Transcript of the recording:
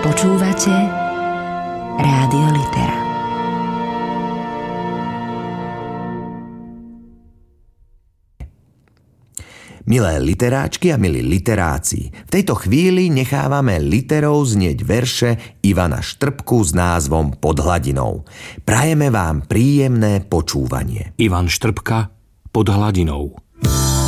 Počúvate Rádio Litera. Milé literáčky a milí literáci, v tejto chvíli nechávame literou znieť verše Ivana Štrbku s názvom Pod hladinou. Prajeme vám príjemné počúvanie. Ivan Štrbka Pod hladinou.